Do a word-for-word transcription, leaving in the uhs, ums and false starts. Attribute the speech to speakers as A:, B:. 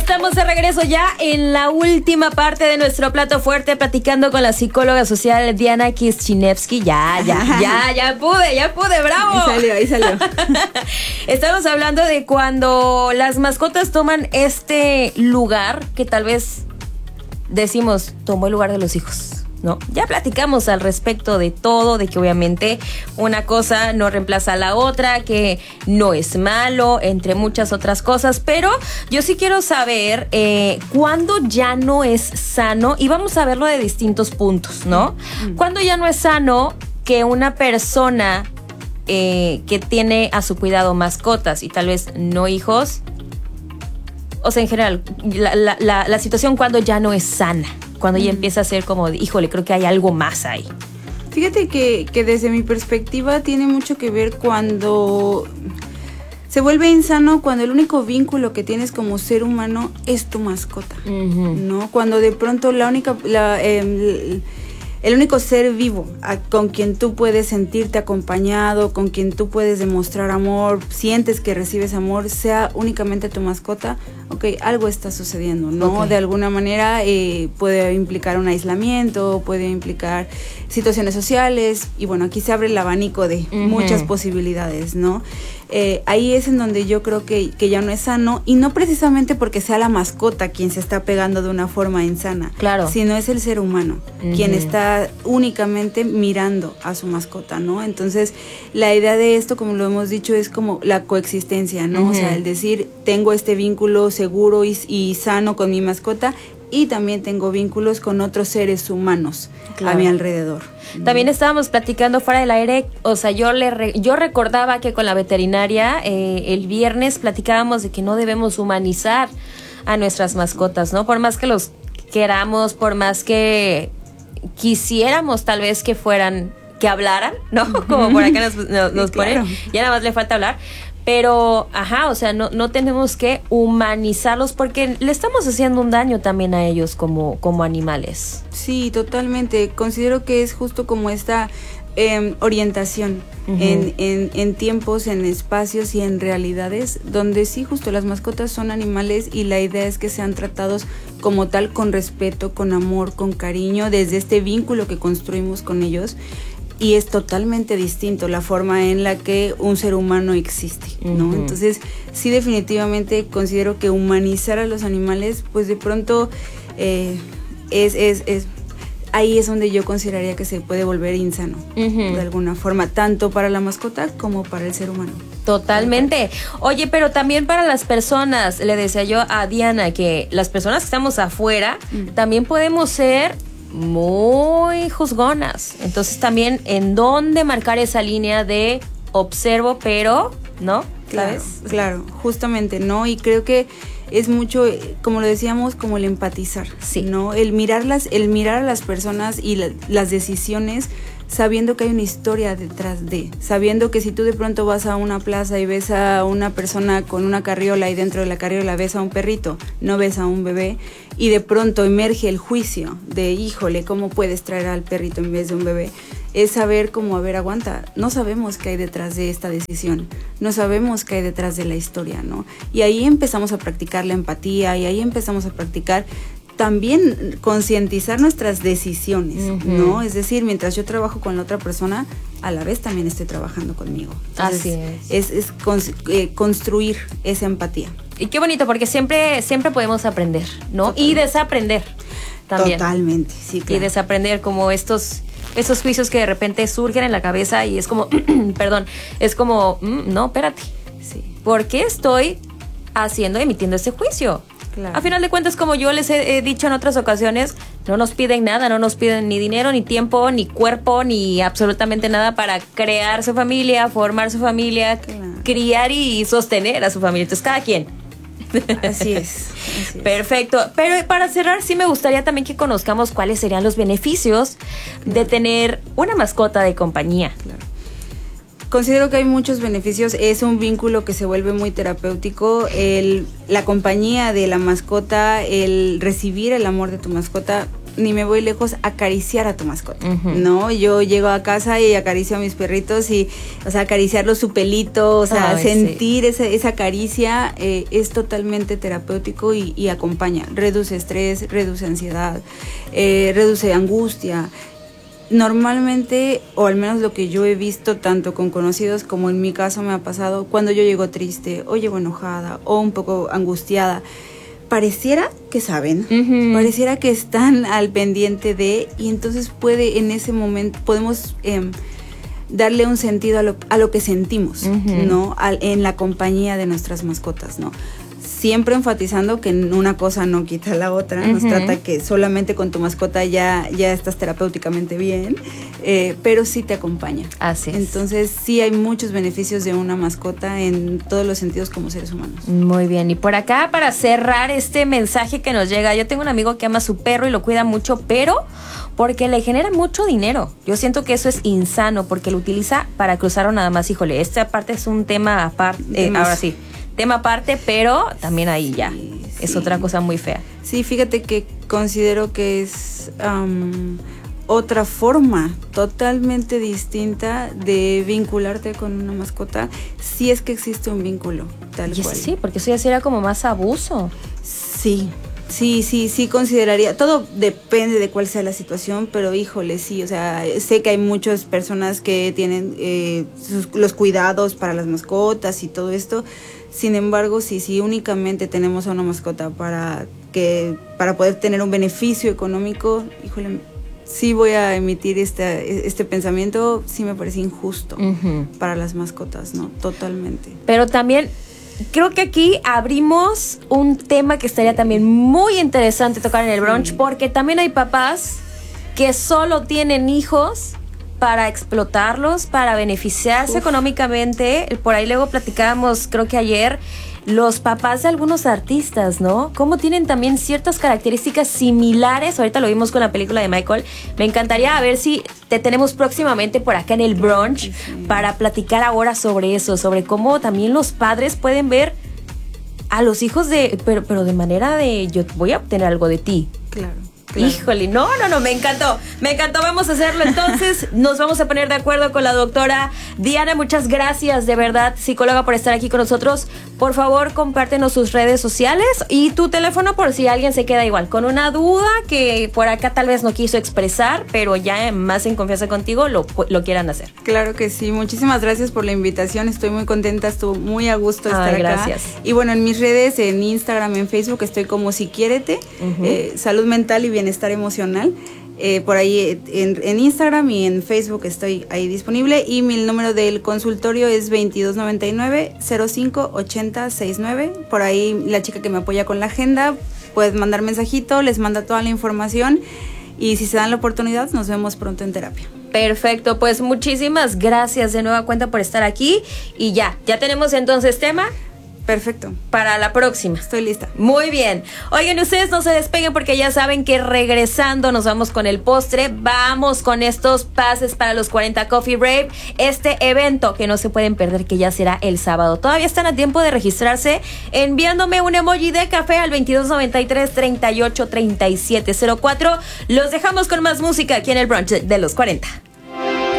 A: estamos de regreso ya en la última parte de nuestro plato fuerte, platicando con la psicóloga social Diana Kischinevsky. Ya, ya, ya, ya pude, ya pude, bravo.
B: Ahí salió, ahí salió.
A: Estamos hablando de cuando las mascotas toman este lugar que tal vez decimos, tomó el lugar de los hijos, ¿no? Ya platicamos al respecto de todo, de que obviamente una cosa no reemplaza a la otra, que no es malo, entre muchas otras cosas, pero yo sí quiero saber eh, cuándo ya no es sano, y vamos a verlo de distintos puntos, ¿no? Mm. Cuándo ya no es sano que una persona eh, que tiene a su cuidado mascotas y tal vez no hijos, o sea, en general, la, la, la, la situación cuando ya no es sana, cuando ya empieza a ser como, híjole, creo que hay algo más ahí.
B: Fíjate que, que desde mi perspectiva tiene mucho que ver cuando se vuelve insano, cuando el único vínculo que tienes como ser humano es tu mascota, uh-huh. ¿no? Cuando de pronto la única, la, eh, el, el único ser vivo a, con quien tú puedes sentirte acompañado, con quien tú puedes demostrar amor, sientes que recibes amor, sea únicamente tu mascota, ok, algo está sucediendo, ¿no? Okay. De alguna manera eh, puede implicar un aislamiento, puede implicar situaciones sociales, y bueno, aquí se abre el abanico de uh-huh. muchas posibilidades, ¿no? Eh, ahí es en donde yo creo que, que ya no es sano, y no precisamente porque sea la mascota quien se está pegando de una forma insana,
A: claro,
B: sino es el ser humano uh-huh. quien está únicamente mirando a su mascota, ¿no? Entonces, la idea de esto, como lo hemos dicho, es como la coexistencia, ¿no? Uh-huh. O sea, el decir, tengo este vínculo seguro y, y sano con mi mascota, y también tengo vínculos con otros seres humanos, claro, a mi alrededor.
A: También estábamos platicando fuera del aire, o sea, yo le re, yo recordaba que con la veterinaria eh, el viernes platicábamos de que no debemos humanizar a nuestras mascotas, ¿no? Por más que los queramos, por más que quisiéramos tal vez que fueran, que hablaran, ¿no? Como por acá nos, nos, nos sí, ponen, claro, ya nada más le falta hablar. Pero, ajá, o sea, no, no tenemos que humanizarlos porque le estamos haciendo un daño también a ellos como, como animales.
B: Sí, totalmente. Considero que es justo como esta eh, orientación uh-huh. en, en, en tiempos, en espacios y en realidades donde sí, justo las mascotas son animales, y la idea es que sean tratados como tal, con respeto, con amor, con cariño, desde este vínculo que construimos con ellos. Y es totalmente distinto la forma en la que un ser humano existe, ¿no? Uh-huh. Entonces, sí, definitivamente considero que humanizar a los animales, pues de pronto eh, es, es, es ahí es donde yo consideraría que se puede volver insano, uh-huh. de alguna forma, tanto para la mascota como para el ser humano.
A: Totalmente. Oye, pero también para las personas, le decía yo a Diana que las personas que estamos afuera, uh-huh. también podemos ser muy juzgonas. Entonces también en dónde marcar esa línea de observo, pero no,
B: ¿sabes? Claro, claro, justamente, ¿no? Y creo que es mucho, como lo decíamos, como el empatizar,
A: sí,
B: ¿no? El mirarlas, el mirar a las personas y la, las decisiones, sabiendo que hay una historia detrás de, sabiendo que si tú de pronto vas a una plaza y ves a una persona con una carriola y dentro de la carriola ves a un perrito, no ves a un bebé, y de pronto emerge el juicio de, híjole, ¿cómo puedes traer al perrito en vez de un bebé? Es saber cómo, a ver, aguanta, no sabemos qué hay detrás de esta decisión, no sabemos qué hay detrás de la historia, ¿no? Y ahí empezamos a practicar la empatía, y ahí empezamos a practicar también concientizar nuestras decisiones, uh-huh. ¿no? Es decir, mientras yo trabajo con la otra persona, a la vez también estoy trabajando conmigo. Entonces,
A: así es.
B: Es, es con, eh, construir esa empatía.
A: Y qué bonito, porque siempre, siempre podemos aprender, ¿no? Totalmente. Y desaprender también.
B: Totalmente, sí, claro.
A: Y desaprender como estos... esos juicios que de repente surgen en la cabeza y es como, perdón, es como, mm, no, espérate,
B: sí.
A: ¿por qué estoy haciendo, emitiendo ese juicio?
B: Claro.
A: A final de cuentas, como yo les he, he dicho en otras ocasiones, no nos piden nada, no nos piden ni dinero, ni tiempo, ni cuerpo, ni absolutamente nada para crear su familia, formar su familia, claro. criar y sostener a su familia. Entonces, cada quien.
B: Así es, así es.
A: Perfecto. Pero para cerrar, sí me gustaría también que conozcamos cuáles serían los beneficios claro. de tener una mascota de compañía.
B: Claro. Considero que hay muchos beneficios. Es un vínculo que se vuelve muy terapéutico. El, la compañía de la mascota, el recibir el amor de tu mascota, ni me voy lejos, acariciar a tu mascota,
A: Uh-huh.
B: ¿no? Yo llego a casa y acaricio a mis perritos y, o sea, acariciarlos su pelito, o sea,
A: Ay,
B: sentir sí. esa, esa caricia eh, es totalmente terapéutico y, y acompaña, reduce estrés, reduce ansiedad, eh, reduce angustia. Normalmente, o al menos lo que yo he visto tanto con conocidos como en mi caso me ha pasado, cuando yo llego triste o llego enojada o un poco angustiada, pareciera que saben, uh-huh. pareciera que están al pendiente de, y entonces puede en ese momento, podemos eh, darle un sentido a lo, a lo que sentimos, uh-huh. ¿no? Al, en la compañía de nuestras mascotas, ¿no? Siempre enfatizando que una cosa no quita la otra, uh-huh. nos trata que solamente con tu mascota ya, ya estás terapéuticamente bien, eh, pero sí te acompaña.
A: Así es.
B: Entonces sí hay muchos beneficios de una mascota en todos los sentidos como seres humanos.
A: Muy bien, y por acá para cerrar este mensaje que nos llega, yo tengo un amigo que ama a su perro y lo cuida mucho, pero porque le genera mucho dinero. Yo siento que eso es insano porque lo utiliza para cruzar o nada más. Híjole, esta parte es un tema aparte, eh, ahora sí. Tema aparte, pero también ahí ya sí, es sí. otra cosa muy fea.
B: Sí, fíjate que considero que es um, otra forma totalmente distinta de vincularte con una mascota, si es que existe un vínculo tal
A: y
B: cual.
A: Sí, porque eso ya sería como más abuso.
B: Sí, sí, sí, sí consideraría, todo depende de cuál sea la situación, pero híjole, sí, o sea, sé que hay muchas personas que tienen eh, sus, los cuidados para las mascotas y todo esto. Sin embargo, si sí, sí, únicamente tenemos a una mascota para que para poder tener un beneficio económico, híjole, sí voy a emitir este, este pensamiento, sí me parece injusto uh-huh. para las mascotas, ¿no? Totalmente.
A: Pero también creo que aquí abrimos un tema que estaría también muy interesante tocar en el brunch, sí. porque también hay papás que solo tienen hijos para explotarlos, para beneficiarse Uf. económicamente. Por ahí luego platicábamos, creo que ayer, los papás de algunos artistas, ¿no? Cómo tienen también ciertas características similares. Ahorita lo vimos con la película de Michael. Me encantaría a ver si te tenemos próximamente por acá en el brunch sí. para platicar ahora sobre eso, sobre cómo también los padres pueden ver a los hijos de, pero, pero de manera de yo voy a obtener algo de ti.
B: Claro. Claro.
A: Híjole, no, no, no, me encantó, me encantó, vamos a hacerlo entonces, nos vamos a poner de acuerdo con la doctora Diana, muchas gracias de verdad, psicóloga, por estar aquí con nosotros. Por favor, compártenos sus redes sociales y tu teléfono por si alguien se queda igual con una duda que por acá tal vez no quiso expresar, pero ya más en confianza contigo lo, lo quieran hacer.
B: Claro que sí, muchísimas gracias por la invitación, estoy muy contenta, estuvo muy a gusto estar
A: Ay,
B: acá.
A: Gracias.
B: Y bueno, en mis redes, en Instagram, en Facebook, estoy como Si Quiérete, uh-huh. eh, salud mental y bienestar emocional. Eh, por ahí en, en Instagram y en Facebook estoy ahí disponible, y mi número del consultorio es veintidós noventa y nueve cero cinco ochenta sesenta y nueve. Por ahí la chica que me apoya con la agenda puede mandar mensajito, les manda toda la información, y si se dan la oportunidad nos vemos pronto en terapia.
A: Perfecto, pues muchísimas gracias de nueva cuenta por estar aquí, y ya, ya tenemos entonces tema.
B: Perfecto.
A: Para la próxima.
B: Estoy lista.
A: Muy bien. Oigan, ustedes no se despeguen porque ya saben que regresando nos vamos con el postre. Vamos con estos pases para los cuarenta Coffee Break. Este evento que no se pueden perder, que ya será el sábado. Todavía están a tiempo de registrarse enviándome un emoji de café al veintidós noventa y tres treinta y ocho treinta y siete cero cuatro. Los dejamos con más música aquí en el brunch de los cuarenta.